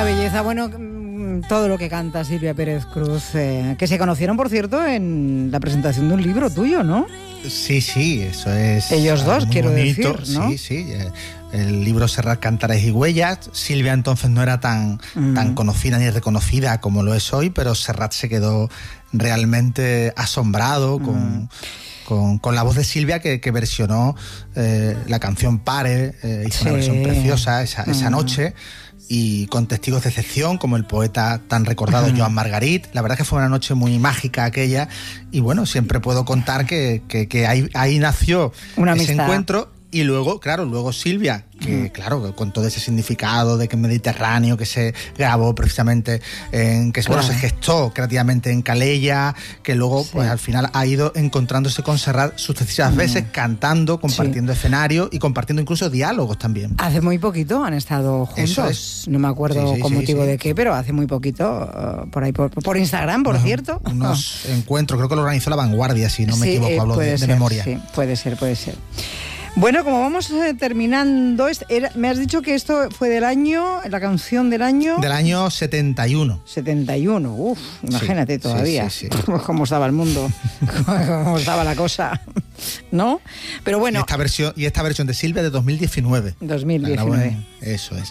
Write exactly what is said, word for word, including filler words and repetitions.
Una belleza, bueno, todo lo que canta Silvia Pérez Cruz, eh, que se conocieron, por cierto, en la presentación de un libro tuyo, ¿no? Sí, sí, eso es... Ellos dos, quiero bonito. decir, ¿no? Sí, sí, el libro Serrat, Cantares y Huellas. Silvia entonces no era tan, mm. tan conocida ni reconocida como lo es hoy, pero Serrat se quedó realmente asombrado mm. con... Con, con la voz de Silvia que, que versionó eh, la canción Pare, eh, hizo sí. una versión preciosa esa, esa mm. noche, y con testigos de excepción como el poeta tan recordado uh-huh. Joan Margarit. La verdad que fue una noche muy mágica aquella, y bueno, siempre puedo contar que, que, que ahí, ahí nació una ese amistad. encuentro. Y luego, claro, luego Silvia, que claro, con todo ese significado de que Mediterráneo, que se grabó precisamente, en que claro. bueno, se gestó creativamente en Calella, que luego sí. pues al final ha ido encontrándose con Serrat sucesivas mm. veces, cantando, compartiendo sí. escenario y compartiendo incluso diálogos también. Hace muy poquito han estado juntos, es. no me acuerdo sí, sí, con sí, motivo sí. de qué, pero hace muy poquito, uh, por ahí por, por Instagram, por unos, cierto. Unos encuentros, creo que lo organizó La Vanguardia, si no me sí, equivoco, hablo puede de, ser, de memoria. Sí, puede ser, puede ser. Bueno, como vamos eh, terminando, era, me has dicho que esto fue del año, la canción del año... Del año setenta y uno. setenta y uno, uff, imagínate sí, todavía, sí, sí, sí. cómo estaba el mundo, cómo estaba la cosa, ¿no? Pero bueno... Y esta versión, y esta versión de Silvia de dos mil diecinueve. dos mil diecinueve. Eso es.